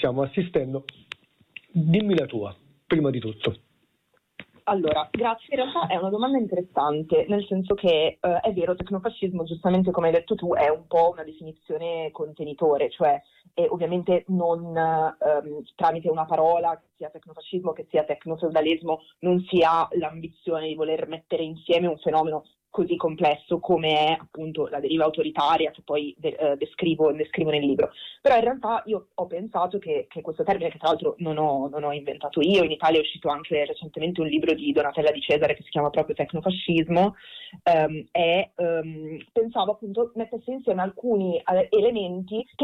stiamo assistendo. Dimmi la tua, prima di tutto. Allora, grazie. In realtà è una domanda interessante, nel senso che è vero, tecnofascismo, giustamente come hai detto tu, è un po' una definizione contenitore, cioè ovviamente non tramite una parola, che sia tecnofascismo, che sia tecnofeudalismo, non si ha l'ambizione di voler mettere insieme un fenomeno così complesso come è appunto la deriva autoritaria che poi descrivo nel libro. Però in realtà io ho pensato che questo termine, che tra l'altro non ho inventato io, in Italia è uscito anche recentemente un libro di Donatella Di Cesare che si chiama proprio Tecnofascismo, pensavo appunto mettesse insieme alcuni elementi che